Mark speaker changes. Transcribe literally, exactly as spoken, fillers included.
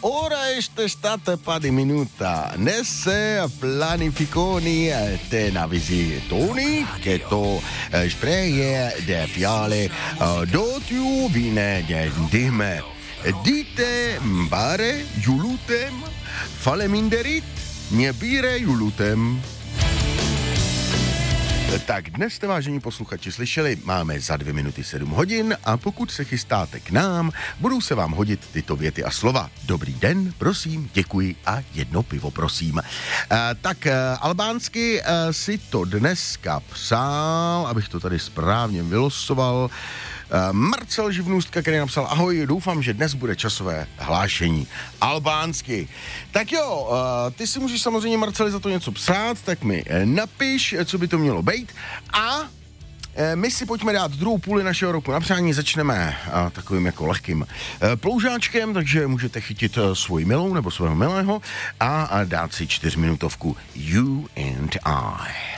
Speaker 1: ora è stata pari minuta, nesse planificoni te navisi Tony, che to spreje de fiale do tu vine de dime. Dite mbare julutem, faleminderit, nebire julutem. Tak dnes jste, vážení posluchači, slyšeli, máme za dvě minuty sedm hodin a pokud se chystáte k nám, budou se vám hodit tyto věty a slova. Dobrý den, prosím, děkuji a jedno pivo, prosím. E, tak e, albánsky e, si to dneska psal, abych to tady správně vylosoval, e, Marcel Živnůstka, který napsal: ahoj, doufám, že dnes bude časové hlášení albánsky. Tak jo, e, ty si můžeš samozřejmě, Marceli, za to něco psát, tak mi napiš, co by to mělo být. A e, my si pojďme dát druhou půli našeho roku na přání. Začneme a, takovým jako lehkým e, ploužáčkem, takže můžete chytit e, svoji milou nebo svého milého a, a dát si čtyřminutovku You and I.